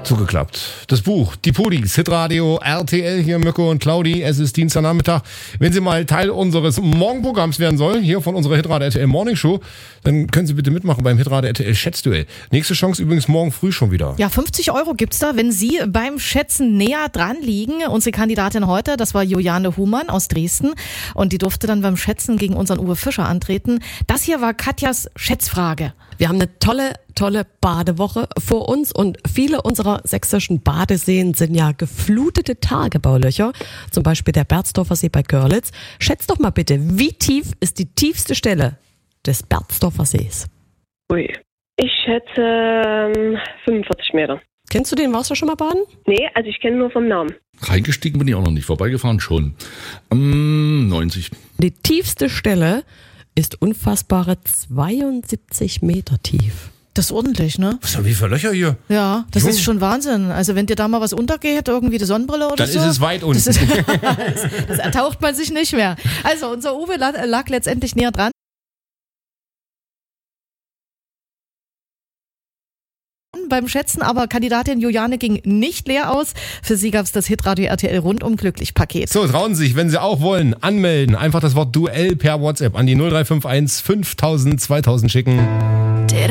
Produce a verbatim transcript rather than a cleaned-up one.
Zugeklappt. Das Buch, die Pudis, Hitradio, R T L, hier Mirko und Claudi. Es ist Dienstagnachmittag. Wenn Sie mal Teil unseres Morgenprogramms werden sollen, hier von unserer Hitradio R T L Morning Show, dann können Sie bitte mitmachen beim Hitradio R T L Schätzduell. Nächste Chance übrigens morgen früh schon wieder. Ja, fünfzig Euro gibt's da, wenn Sie beim Schätzen näher dran liegen. Unsere Kandidatin heute, das war Juliane Humann aus Dresden. Und die durfte dann beim Schätzen gegen unseren Uwe Fischer antreten. Das hier war Katjas Schätzfrage. Wir haben eine tolle, tolle Badewoche vor uns und viele unserer sächsischen Badeseen sind ja geflutete Tagebaulöcher, zum Beispiel der Berzdorfer See bei Görlitz. Schätzt doch mal bitte, wie tief ist die tiefste Stelle des Berzdorfer Sees? Ui, ich schätze ähm, fünfundvierzig Meter. Kennst du den? Warst du schon mal baden? Nee, also ich kenne nur vom Namen. Reingestiegen bin ich auch noch nicht, vorbeigefahren schon. Ähm, neunzig. Die tiefste Stelle ist unfassbare zweiundsiebzig Meter tief. Das ist ordentlich, ne? Was haben wir für Löcher hier? Ja, das Jo. ist schon Wahnsinn. Also wenn dir da mal was untergeht, irgendwie die Sonnenbrille oder Dann so. ist es weit unten. Das, ist, das, das ertaucht man sich nicht mehr. Also unser Uwe lag, lag letztendlich näher dran. Beim Schätzen, aber Kandidatin Juliane ging nicht leer aus. Für sie gab es das Hitradio R T L Rundum Glücklich-Paket. So, trauen Sie sich, wenn Sie auch wollen, anmelden. Einfach das Wort Duell per WhatsApp an die null drei fünf eins fünftausend zweitausend schicken.